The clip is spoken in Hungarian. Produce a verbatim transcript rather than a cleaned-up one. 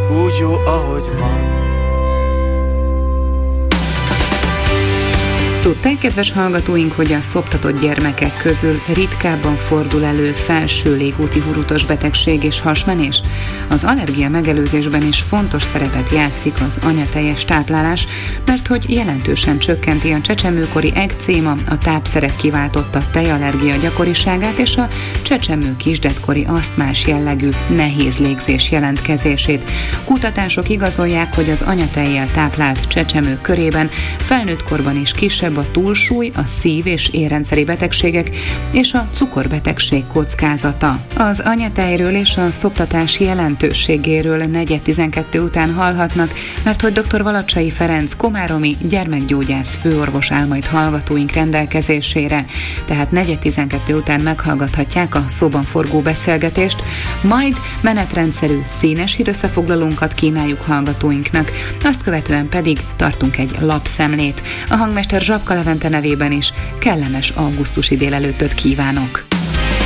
úgy jó, ahogy van. Tudták, kedves hallgatóink, hogy a szoptatott gyermekek közül ritkábban fordul elő felső légúti hurutos betegség és hasmenés? Az allergia megelőzésben is fontos szerepet játszik az anyatejes táplálás, mert hogy jelentősen csökkenti a csecsemőkori ekcéma, a tápszerek kiváltotta tejallergia gyakoriságát és a csecsemő kisdetkori asztmás jellegű nehéz légzés jelentkezését. Kutatások igazolják, hogy az anyatejjel táplált csecsemők körében felnőtt korban is kisebb a túlsúly, a szív- és érrendszeri betegségek és a cukorbetegség kockázata. Az anyatejről és a szoptatás jelentőségéről negyed tizenkettő után hallhatnak, mert hogy dr. Valacsai Ferenc komáromi gyermekgyógyász főorvos áll majd hallgatóink rendelkezésére. Tehát negyed tizenkettő után meghallgathatják a szóban forgó beszélgetést, majd menetrendszerű színes hírösszefoglalónkat kínáljuk hallgatóinknak, azt követően pedig tartunk egy lapszemlét. A hangmester Zsapka Levente nevében is kellemes augusztusi délelőttöt kívánok!